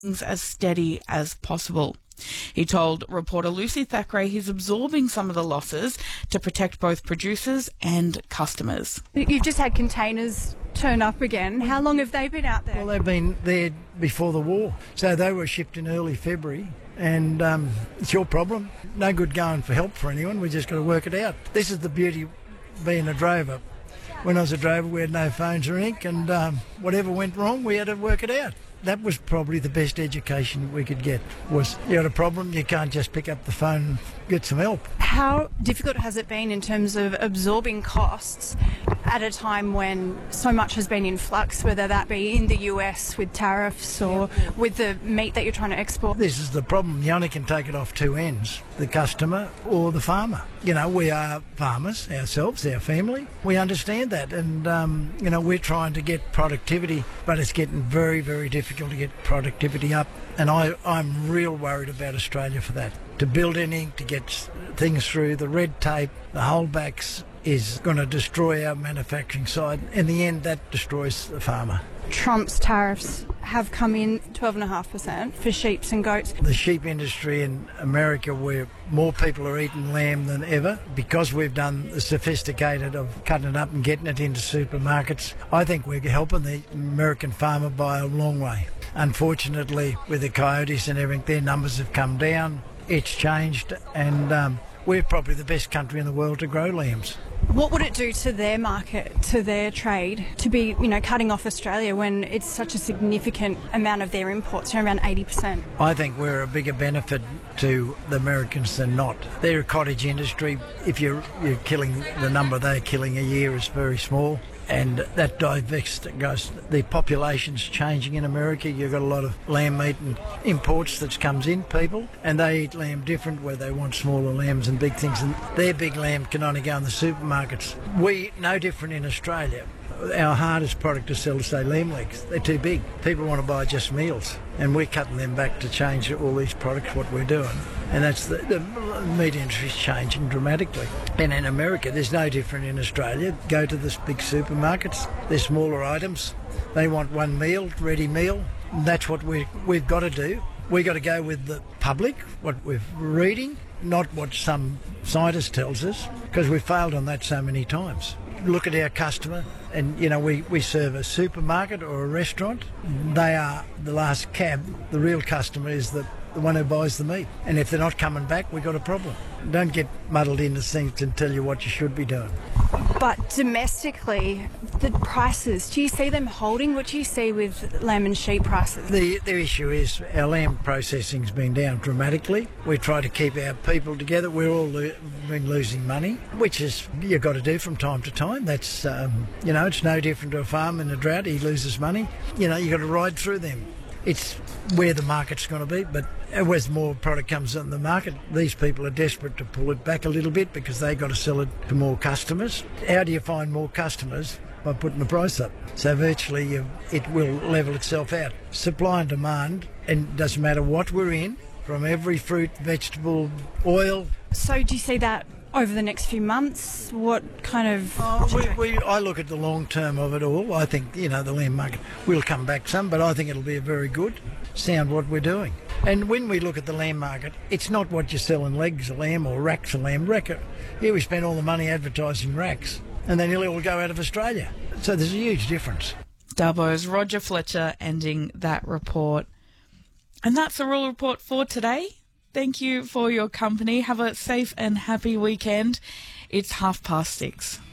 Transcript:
things as steady as possible. He told reporter Lucy Thackeray he's absorbing some of the losses to protect both producers and customers. You've just had containers turn up again. How long have they been out there? Well, they've been there before the war, so they were shipped in early February, and it's your problem. No good going for help for anyone. We just got to work it out. This is the beauty of being a drover. When I was a drover, we had no phones or ink, and whatever went wrong, we had to work it out. That was probably the best education we could get, was you got a problem, you can't just pick up the phone and get some help. How difficult has it been in terms of absorbing costs at a time when so much has been in flux, whether that be in the US with tariffs or with the meat that you're trying to export? This is the problem. You only can take it off two ends, the customer or the farmer. You know, we are farmers ourselves, our family. We understand that, and, we're trying to get productivity, but it's getting very, very difficult to get productivity up, and I'm real worried about Australia for that. To build anything, to get things through, the red tape, the holdbacks is going to destroy our manufacturing side. In the end, that destroys the farmer. Trump's tariffs have come in 12.5% for sheep and goats. The sheep industry in America, where more people are eating lamb than ever, because we've done the sophisticated of cutting it up and getting it into supermarkets, I think we're helping the American farmer by a long way. Unfortunately, with the coyotes and everything, their numbers have come down. It's changed, and we're probably the best country in the world to grow lambs. What would it do to their market, to their trade, to be, cutting off Australia when it's such a significant amount of their imports, around 80%? I think we're a bigger benefit to the Americans than not. They're a cottage industry. If you're killing, the number they're killing a year is very small. And that goes. The population's changing in America. You've got a lot of lamb meat and imports that comes in, people, and they eat lamb different, where they want smaller lambs and big things, and their big lamb can only go in the supermarkets. We, no different in Australia. Our hardest product to sell is, say, lamb legs. They're too big. People want to buy just meals, and we're cutting them back to change all these products, what we're doing. And that's the meat industry's changing dramatically. And in America, there's no different in Australia. Go to the big supermarkets, they're smaller items. They want one meal, ready meal. That's what we've got to do. We've got to go with the public, what we're reading, not what some scientist tells us, because we've failed on that so many times. Look at our customer, and we serve a supermarket or a restaurant. They are the last cab. The real customer is the one who buys the meat, and if they're not coming back, we've got a problem. Don't get muddled into things and tell you what you should be doing. But domestically, the prices, do you see them holding? What do you see with lamb and sheep prices? The issue is our lamb processing's been down dramatically. We try to keep our people together. We're all been losing money, which is you've got to do from time to time. That's it's no different to a farm in a drought. He loses money. You've got to ride through them. It's where the market's going to be, but as more product comes on the market, these people are desperate to pull it back a little bit because they've got to sell it to more customers. How do you find more customers? By putting the price up. So virtually it will level itself out. Supply and demand, and it doesn't matter what we're in, from every fruit, vegetable, oil. So do you see that over the next few months? What kind of... I look at the long term of it all. I think, the lamb market will come back some, but I think it'll be a very good sound what we're doing. And when we look at the lamb market, it's not what you sell in legs of lamb or racks of lamb. Here we spend all the money advertising racks, and they nearly all go out of Australia. So there's a huge difference. Dubbo's Roger Fletcher ending that report. And that's the Rural Report for today. Thank you for your company. Have a safe and happy weekend. It's 6:30.